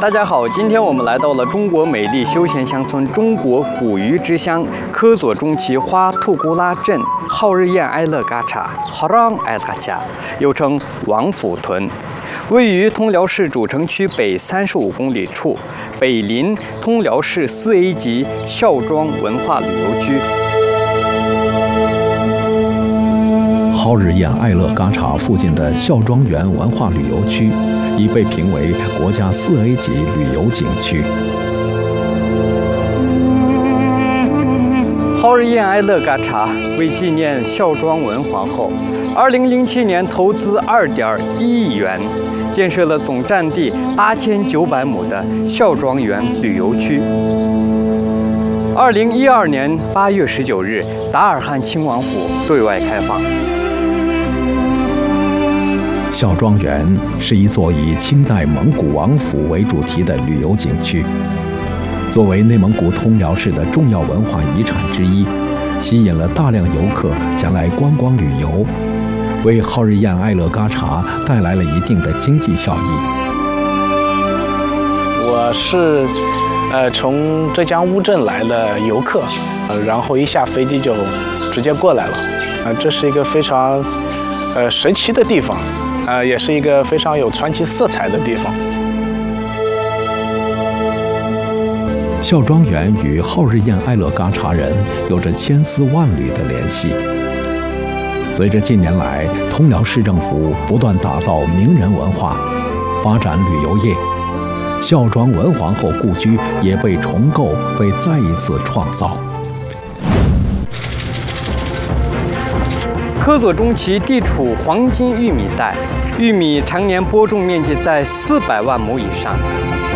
大家好，今天我们来到了中国美丽休闲乡村中国古鱼之乡科佐中旗花兔姑拉镇浩日宴哀乐嘎查，Horang哀乐嘎查，又称王府屯，位于通辽市主城区北35公里处，北临通辽市4A 级孝庄文化旅游区。 浩日宴哀乐嘎查附近的孝庄园文化旅游区已被评为国家4A 级旅游景区。 浩日宴哀乐嘎查为纪念孝庄文皇后，2007年投资2.1亿元，建设了总占地8900亩的孝庄园旅游区。2012年8月19日，达尔汉亲王府对外开放。 孝庄园是一座以清代蒙古王府为主题的旅游景区，作为内蒙古通辽市的重要文化遗产之一，吸引了大量游客前来观光旅游，为浩日宴哀乐嘎查带来了一定的经济效益。 我是从浙江乌镇来的游客，然后一下飞机就直接过来了。这是一个非常神奇的地方。也是一个非常有传奇色彩的地方。 孝庄园与浩日宴哀乐嘎查人有着千丝万缕的联系。随着近年来通辽市政府不断打造名人文化，发展旅游业，孝庄文皇后故居也被重构，被再一次创造。 科佐中旗地处黄金玉米带，玉米常年播种面积在400万亩以上。